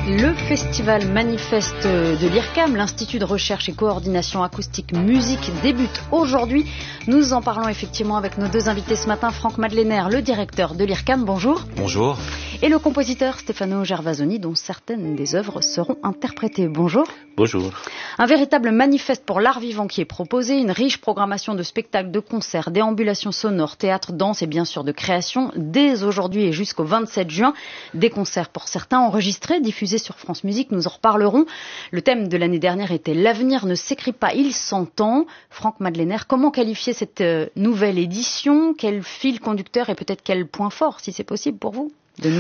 Le festival Manifeste de l'IRCAM, l'Institut de recherche et coordination acoustique musique, débute aujourd'hui. Nous en parlons effectivement avec nos deux invités ce matin. Franck Madlener, le directeur de l'IRCAM, bonjour. Bonjour. Et le compositeur Stefano Gervasoni, dont certaines des œuvres seront interprétées. Bonjour. Bonjour. Un véritable manifeste pour l'art vivant qui est proposé, une riche programmation de spectacles, de concerts, déambulations sonores, théâtre, danse et bien sûr de création. Dès aujourd'hui et jusqu'au 27 juin, des concerts pour certains enregistrés, diffusés sur France Musique, nous en reparlerons. Le thème de l'année dernière était « L'avenir ne s'écrit pas, il s'entend ». Franck Madlener, comment qualifier cette nouvelle édition ? Quel fil conducteur et peut-être quel point fort, si c'est possible pour vous, de nous en dire ?